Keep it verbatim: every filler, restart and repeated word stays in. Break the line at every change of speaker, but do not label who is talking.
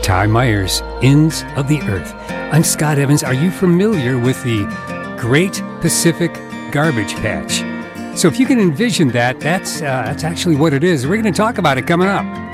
Ty Myers, Ends of the Earth. I'm Scott Evans. Are you familiar with the Great Pacific Garbage Patch? So if you can envision that, that's, uh, that's actually what it is. We're going to talk about it coming up.